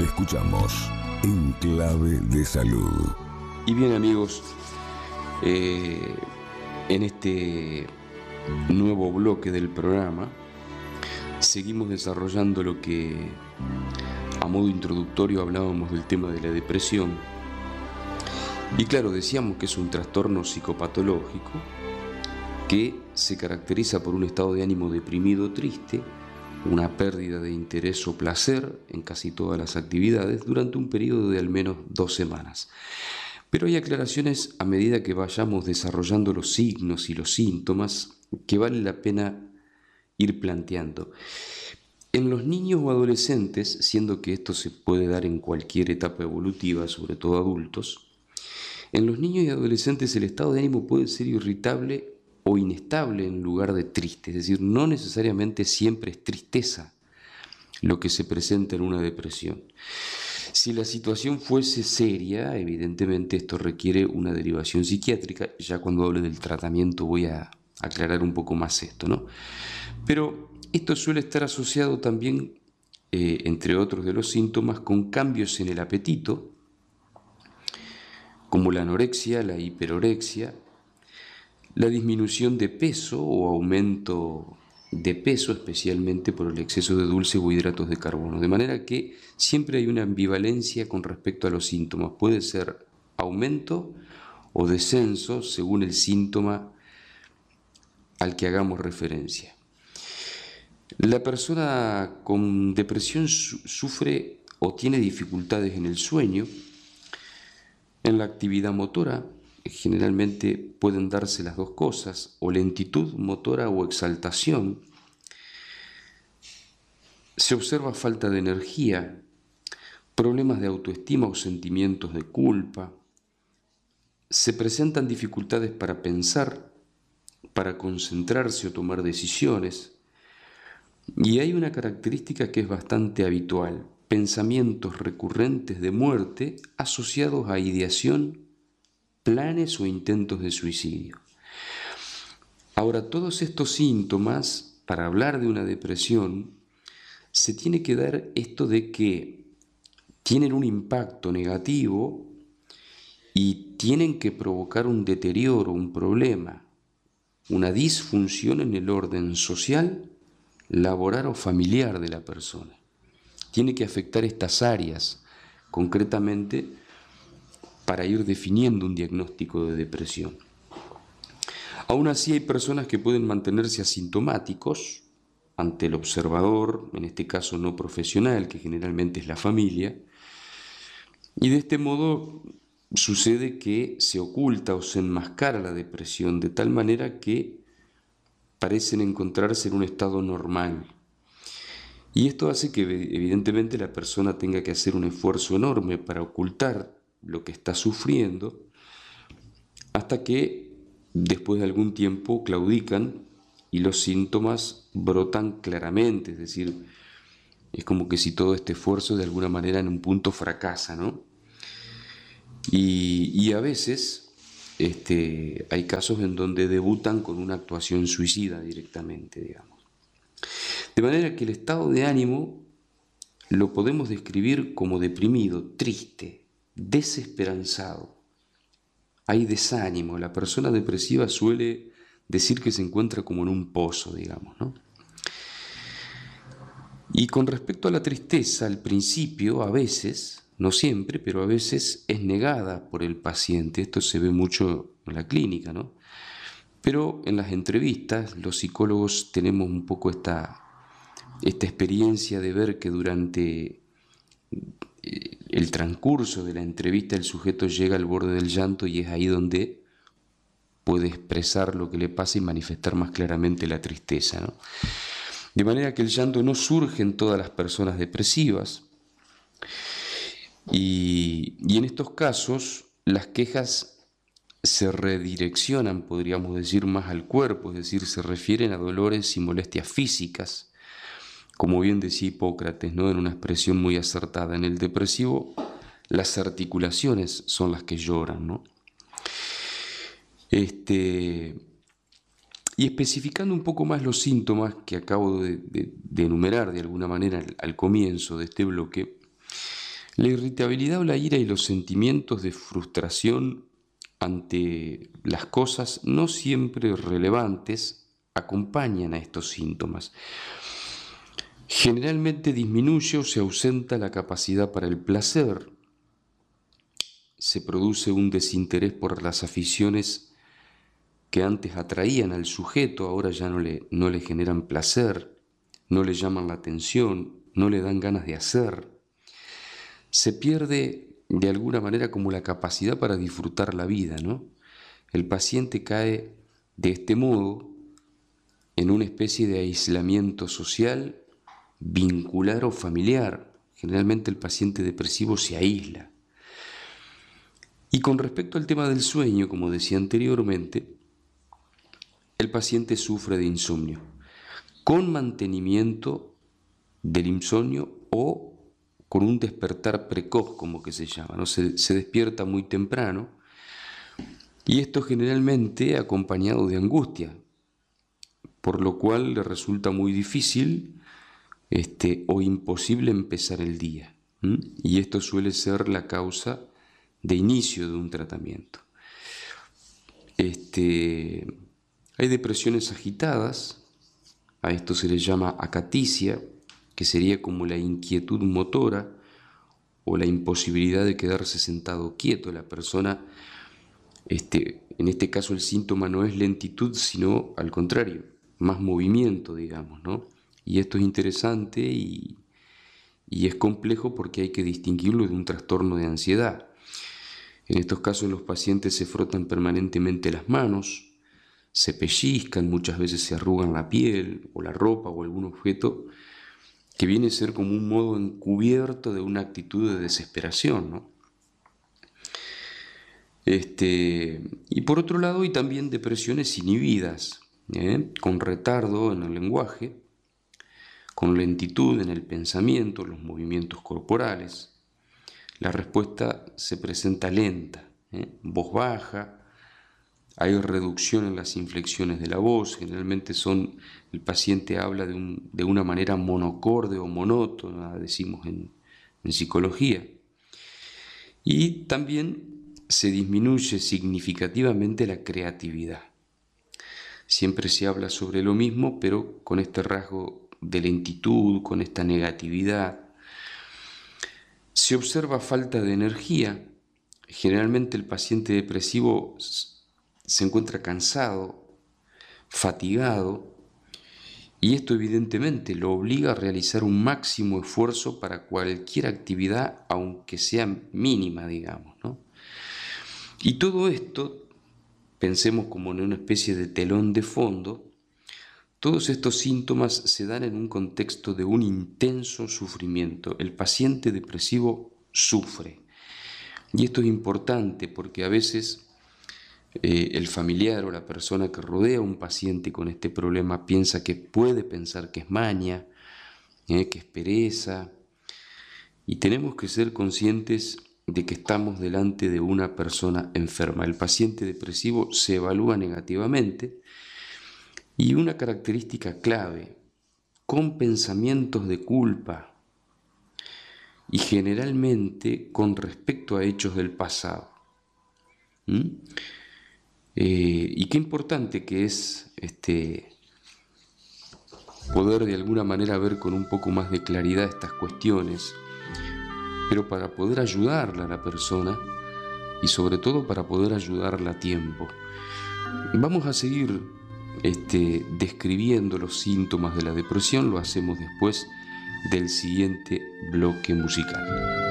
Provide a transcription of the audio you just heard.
Te escuchamos en Clave de Salud. Y bien, amigos, en este nuevo bloque del programa seguimos desarrollando lo que a modo introductorio hablábamos del tema de la depresión. Y claro, decíamos que es un trastorno psicopatológico que se caracteriza por un estado de ánimo deprimido o triste, una pérdida de interés o placer en casi todas las actividades durante un periodo de al menos 2 semanas. Pero hay aclaraciones a medida que vayamos desarrollando los signos y los síntomas que vale la pena ir planteando. En los niños o adolescentes, siendo que esto se puede dar en cualquier etapa evolutiva, sobre todo adultos, en los niños y adolescentes el estado de ánimo puede ser irritable o inestable en lugar de triste, es decir, no necesariamente siempre es tristeza lo que se presenta en una depresión. Si la situación fuese seria, evidentemente esto requiere una derivación psiquiátrica. Ya cuando hable del tratamiento voy a aclarar un poco más esto, ¿no? Pero esto suele estar asociado también, entre otros de los síntomas, con cambios en el apetito, como la anorexia, la hiperorexia, la disminución de peso o aumento de peso, especialmente por el exceso de dulces o hidratos de carbono. De manera que siempre hay una ambivalencia con respecto a los síntomas. Puede ser aumento o descenso según el síntoma al que hagamos referencia. La persona con depresión sufre o tiene dificultades en el sueño, en la actividad motora. Generalmente pueden darse las dos cosas, o lentitud motora o exaltación. Se observa falta de energía, problemas de autoestima o sentimientos de culpa. Se presentan dificultades para pensar, para concentrarse o tomar decisiones. Y hay una característica que es bastante habitual: pensamientos recurrentes de muerte asociados a ideación, planes o intentos de suicidio. Ahora, todos estos síntomas, para hablar de una depresión, se tiene que dar esto de que tienen un impacto negativo y tienen que provocar un deterioro, un problema, una disfunción en el orden social, laboral o familiar de la persona. Tiene que afectar estas áreas concretamente para ir definiendo un diagnóstico de depresión. Aún así hay personas que pueden mantenerse asintomáticos ante el observador, en este caso no profesional, que generalmente es la familia, y de este modo sucede que se oculta o se enmascara la depresión de tal manera que parecen encontrarse en un estado normal. Y esto hace que evidentemente la persona tenga que hacer un esfuerzo enorme para ocultar lo que está sufriendo, hasta que después de algún tiempo claudican y los síntomas brotan claramente. Es decir, es como que si todo este esfuerzo de alguna manera en un punto fracasa, ¿no? Y a veces hay casos en donde debutan con una actuación suicida directamente, digamos. De manera que el estado de ánimo lo podemos describir como deprimido, triste, desesperanzado. Hay desánimo. La persona depresiva suele decir que se encuentra como en un pozo, digamos, ¿no? Y con respecto a la tristeza, al principio, a veces, no siempre, pero a veces es negada por el paciente. Esto se ve mucho en la clínica, ¿no? Pero en las entrevistas, los psicólogos tenemos un poco esta experiencia de ver que durante el transcurso de la entrevista el sujeto llega al borde del llanto, y es ahí donde puede expresar lo que le pasa y manifestar más claramente la tristeza, ¿no? De manera que el llanto no surge en todas las personas depresivas, y en estos casos las quejas se redireccionan, podríamos decir, más al cuerpo, es decir, se refieren a dolores y molestias físicas, como bien decía Hipócrates, ¿no?, en una expresión muy acertada. En el depresivo, las articulaciones son las que lloran, ¿no? Y especificando un poco más los síntomas que acabo de enumerar de alguna manera al comienzo de este bloque, La irritabilidad o la ira y los sentimientos de frustración ante las cosas no siempre relevantes acompañan a estos síntomas. Generalmente disminuye o se ausenta la capacidad para el placer, se produce un desinterés por las aficiones que antes atraían al sujeto, ahora ya no le generan placer, no le llaman la atención, no le dan ganas de hacer. Se pierde de alguna manera como la capacidad para disfrutar la vida, ¿no? El paciente cae de este modo en una especie de aislamiento social, vincular o familiar. Generalmente el paciente depresivo se aísla. Y con respecto al tema del sueño, como decía anteriormente, el paciente sufre de insomnio, con mantenimiento del insomnio o con un despertar precoz, como que se llama, ¿no? Se despierta muy temprano, y esto generalmente acompañado de angustia, por lo cual le resulta muy difícil o imposible empezar el día. Y esto suele ser la causa de inicio de un tratamiento. Hay depresiones agitadas, a esto se le llama acaticia, que sería como la inquietud motora o la imposibilidad de quedarse sentado quieto. La persona, en este caso el síntoma no es lentitud, sino al contrario, más movimiento, digamos, ¿no? Y esto es interesante y es complejo porque hay que distinguirlo de un trastorno de ansiedad. En estos casos los pacientes se frotan permanentemente las manos, se pellizcan, muchas veces se arrugan la piel o la ropa o algún objeto que viene a ser como un modo encubierto de una actitud de desesperación, ¿no? Y por otro lado hay también depresiones inhibidas, con retardo en el lenguaje, con lentitud en el pensamiento, los movimientos corporales. La respuesta se presenta lenta, voz baja, hay reducción en las inflexiones de la voz, generalmente el paciente habla de una manera monocorde o monótona, decimos en psicología. Y también se disminuye significativamente la creatividad. Siempre se habla sobre lo mismo, pero con este rasgo de lentitud, con esta negatividad. Se observa falta de energía. Generalmente el paciente depresivo se encuentra cansado, fatigado, y esto evidentemente lo obliga a realizar un máximo esfuerzo para cualquier actividad, aunque sea mínima, digamos, ¿no? Y todo esto, pensemos como en una especie de telón de fondo, todos estos síntomas se dan en un contexto de un intenso sufrimiento. El paciente depresivo sufre. Y esto es importante porque a veces el familiar o la persona que rodea a un paciente con este problema puede pensar que es maña, que es pereza, y tenemos que ser conscientes de que estamos delante de una persona enferma. El paciente depresivo se evalúa negativamente y una característica clave, con pensamientos de culpa y generalmente con respecto a hechos del pasado. Y qué importante que es poder de alguna manera ver con un poco más de claridad estas cuestiones, pero para poder ayudarla a la persona y sobre todo para poder ayudarla a tiempo. Vamos a seguir describiendo los síntomas de la depresión, lo hacemos después del siguiente bloque musical.